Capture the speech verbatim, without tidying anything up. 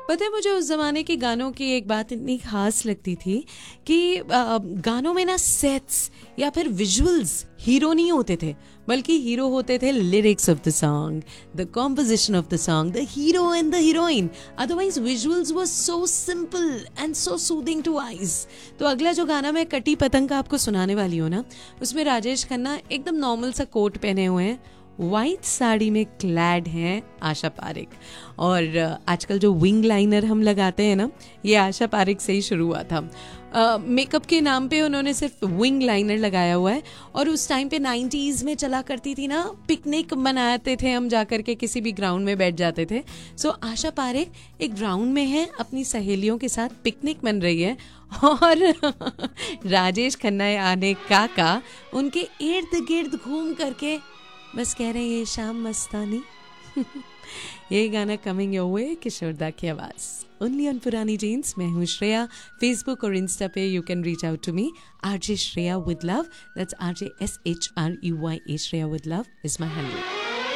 पता है मुझे उस ज़माने के गानों की एक बात इतनी खास लगती थी कि आ, गानों में ना सेट्स या फिर विजुअल्स हीरो नहीं होते थे, बल्कि हीरो होते थे lyrics of the song, the composition of the song, the hero and the heroine. Otherwise visuals were so simple and so soothing two eyes. तो अगला जो गाना मैं कटी पतंग का आपको सुनाने वाली हूँ ना, उसमें राजेश खन्ना एकदम नॉर्मल सा कोट पहने हुए हैं, वाइट साड़ी में क्लैड हैं आशा पारेख. और आजकल जो विंग लाइनर हम लगाते हैं ना, ये आशा पारेख से ही शुरू हुआ था. मेकअप uh, के नाम पे उन्होंने सिर्फ विंग लाइनर लगाया हुआ है. और उस टाइम पे नाइन्टीज़ में चला करती थी ना, पिकनिक मनाते थे हम जाकर के, किसी भी ग्राउंड में बैठ जाते थे. सो so, आशा पारेख एक ग्राउंड में है, अपनी सहेलियों के साथ पिकनिक मन रही है, और राजेश खन्ना यानी काका उनके इर्द गिर्द घूम करके बस कह रहे हैं ये शाम मस्तानी. ये गाना कमिंग योर वे, किशोरदा की आवाज, ओनली ऑन पुरानी जीन्स. मैं हूँ श्रेया. फेसबुक और इंस्टा पे you can reach out to me, RJ Shreya with love. That's RJ S H R you Y A, Shreya with love is my handle.